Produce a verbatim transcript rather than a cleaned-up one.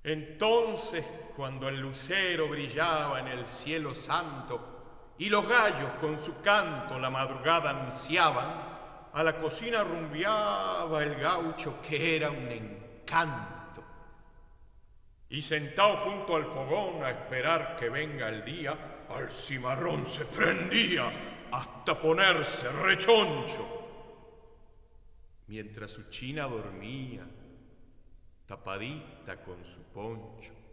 Entonces, cuando el lucero brillaba en el cielo santo y los gallos con su canto la madrugada anunciaban, a la cocina rumbeaba el gaucho que era un encanto. Y sentado junto al fogón a esperar que venga el día, al cimarrón se prendía hasta ponerse rechoncho. Mientras su china dormía, tapadita con su poncho.